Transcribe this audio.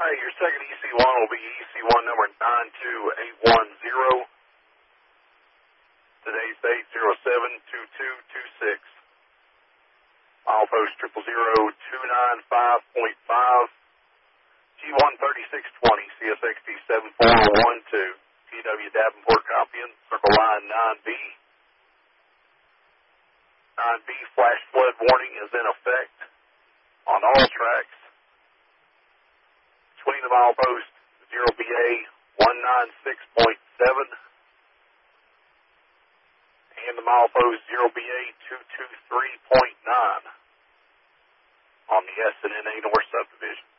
Hey, your second EC1 will be EC1 number 92810. Today's date 07/22/26. Milepost 000-295.5. G13620 CSXT 7412. TW Davenport Compion, Circle Line 9B. 9B flash flood warning is in effect on all tracks. Between the milepost 0BA 196.7 and the milepost 0BA 223.9 on the SNNA North subdivision.